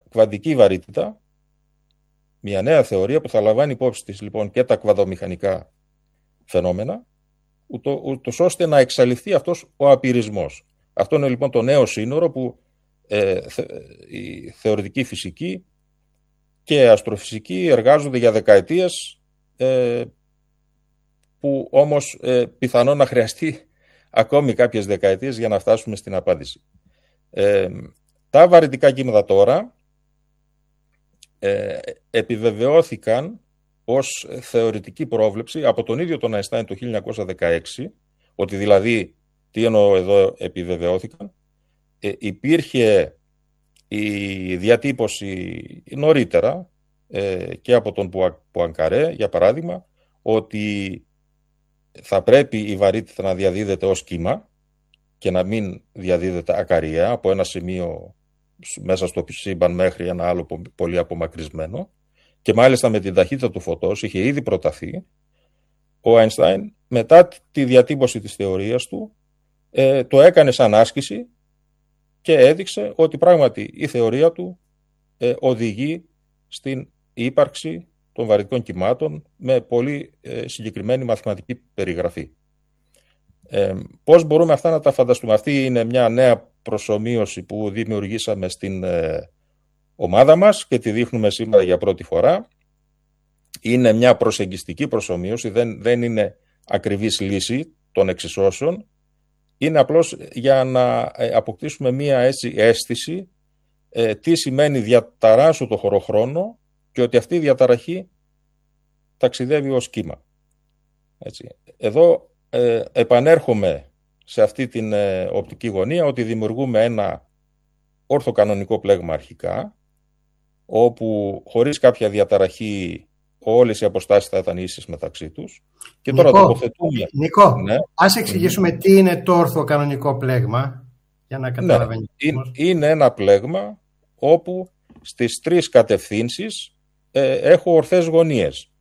κβαντική βαρύτητα, μια νέα θεωρία που θα λαμβάνει υπόψη της λοιπόν και τα κβαντομηχανικά φαινόμενα, ούτως ώστε να εξαλειφθεί αυτός ο απειρισμός. Αυτό είναι λοιπόν το νέο σύνορο που η θεωρητική φυσική και αστροφυσική εργάζονται για δεκαετίες, που όμως πιθανόν να χρειαστεί ακόμη κάποιες δεκαετίες για να φτάσουμε στην απάντηση. Τα βαρυτικά κύματα τώρα επιβεβαιώθηκαν ως θεωρητική πρόβλεψη από τον ίδιο τον Αϊνστάιν το 1916, ότι δηλαδή, τι εννοώ εδώ επιβεβαιώθηκαν, υπήρχε η διατύπωση νωρίτερα και από τον Πουανκαρέ, για παράδειγμα, ότι θα πρέπει η βαρύτητα να διαδίδεται ως κύμα και να μην διαδίδεται ακαριαία από ένα σημείο μέσα στο σύμπαν μέχρι ένα άλλο πολύ απομακρυσμένο, και μάλιστα με την ταχύτητα του φωτός είχε ήδη προταθεί. Ο Αϊνστάιν μετά τη διατύπωση της θεωρίας του το έκανε σαν άσκηση και έδειξε ότι πράγματι η θεωρία του οδηγεί στην ύπαρξη των βαρυτικών κυμάτων με πολύ συγκεκριμένη μαθηματική περιγραφή. Πώς μπορούμε αυτά να τα φανταστούμε? Αυτή είναι μια νέα προσομοίωση που δημιουργήσαμε στην ομάδα μας και τη δείχνουμε σήμερα για πρώτη φορά. Είναι μια προσεγγιστική προσομοίωση, δεν είναι ακριβής λύση των εξισώσεων. Είναι απλώς για να αποκτήσουμε μια έτσι αίσθηση τι σημαίνει διαταράσσω το χωροχρόνο και ότι αυτή η διαταραχή ταξιδεύει ως κύμα. Έτσι. Εδώ επανέρχομαι σε αυτή την οπτική γωνία ότι δημιουργούμε ένα ορθοκανονικό πλέγμα αρχικά, όπου χωρίς κάποια διαταραχή όλες οι αποστάσεις θα ήταν ίσες μεταξύ τους. Και τώρα τοποθετούμε. Νικό, ναι. Ας εξηγήσουμε τι είναι το ορθοκανονικό πλέγμα, για να καταλαβαίνει. Ναι. Είναι ένα πλέγμα όπου στις τρεις κατευθύνσεις έχω ορθές γωνίες.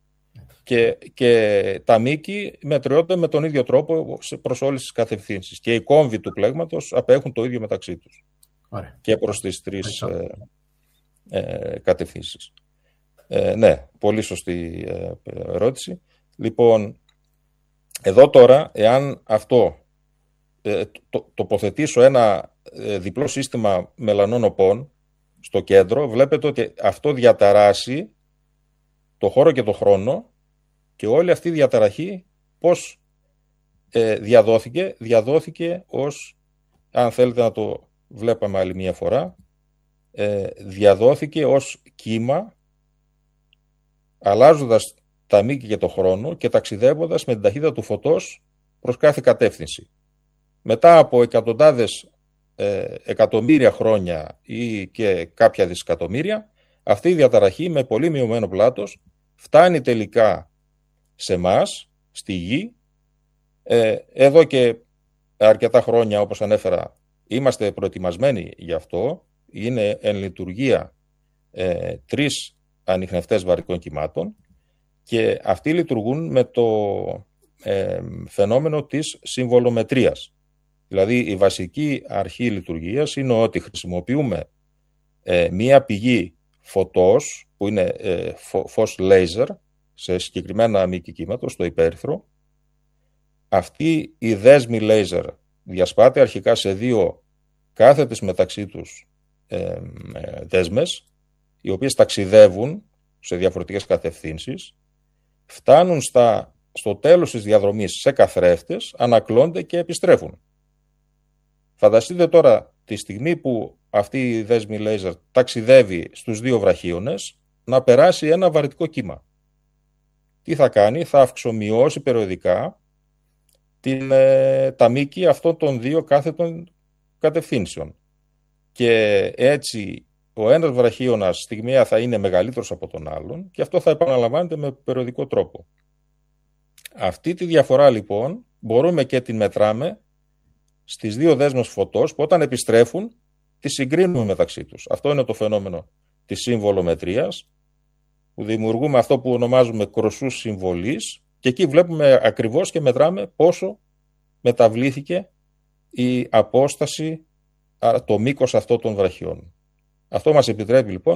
Και τα μήκη μετριώνται με τον ίδιο τρόπο προς όλες τις κατευθύνσεις. Και οι κόμβοι του πλέγματος απέχουν το ίδιο μεταξύ τους. Ωραία. Και προς τις τρεις κατευθύνσεις. Ναι, πολύ σωστή ερώτηση. Λοιπόν, εδώ τώρα, εάν αυτό τοποθετήσω ένα διπλό σύστημα μελανών οπών στο κέντρο, βλέπετε ότι αυτό διαταράσσει το χώρο και το χρόνο, και όλη αυτή η διαταραχή πώς διαδόθηκε ως, αν θέλετε να το βλέπαμε άλλη μία φορά, διαδόθηκε ως κύμα, αλλάζοντας τα μήκη και το χρόνο και ταξιδεύοντας με την ταχύτητα του φωτός προς κάθε κατεύθυνση. Μετά από εκατοντάδες εκατομμύρια χρόνια ή και κάποια δισεκατομμύρια, αυτή η διαταραχή με πολύ μειωμένο πλάτος φτάνει τελικά σε εμάς, στη Γη. Εδώ και αρκετά χρόνια, όπως ανέφερα, είμαστε προετοιμασμένοι γι' αυτό. Είναι εν λειτουργία τρεις ανιχνευτές βαρυτικών κυμάτων και αυτοί λειτουργούν με το φαινόμενο της συμβολομετρίας. Δηλαδή η βασική αρχή λειτουργίας είναι ότι χρησιμοποιούμε μία πηγή φωτός που είναι φως λέιζερ σε συγκεκριμένα μήκη κύματος, στο υπέρυθρο. Αυτή η δέσμη λέιζερ διασπάται αρχικά σε δύο κάθετες μεταξύ τους δέσμες, οι οποίες ταξιδεύουν σε διαφορετικές κατευθύνσεις, φτάνουν στο τέλος της διαδρομής σε καθρέφτες, ανακλώνται και επιστρέφουν. Φανταστείτε τώρα τη στιγμή που αυτή η δέσμη λέιζερ ταξιδεύει στους δύο βραχίονες να περάσει ένα βαρυτικό κύμα. Τι θα κάνει? Θα αυξομειώσει περιοδικά τα μήκη αυτών των δύο κάθετων κατευθύνσεων. Και έτσι ο ένας βραχίωνας στιγμιαία θα είναι μεγαλύτερος από τον άλλον και αυτό θα επαναλαμβάνεται με περιοδικό τρόπο. Αυτή τη διαφορά λοιπόν μπορούμε και την μετράμε στις δύο δέσμες φωτός που όταν επιστρέφουν τις συγκρίνουμε μεταξύ τους. Αυτό είναι το φαινόμενο της συμβολομετρίας, που δημιουργούμε αυτό που ονομάζουμε κροσούς συμβολής και εκεί βλέπουμε ακριβώς και μετράμε πόσο μεταβλήθηκε η απόσταση, το μήκος αυτών των βραχιών. Αυτό μας επιτρέπει λοιπόν